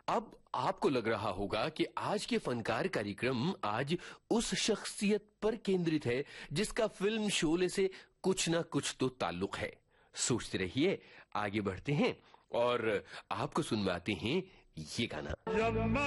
अब आपको लग रहा होगा कि आज के फनकार कार्यक्रम आज उस शख्सियत पर केंद्रित है जिसका फिल्म शोले से कुछ ना कुछ तो ताल्लुक है। सोचते रहिए, आगे बढ़ते हैं और आपको सुनवाते हैं ये गाना।